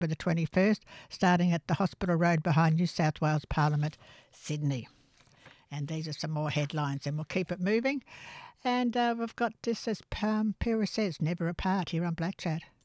the 21st, starting at the Hospital Road behind New South Wales Parliament, Sydney. And these are some more headlines, and we'll keep it moving. And we've got this, as Pyrrha says, never apart here on Black Chat.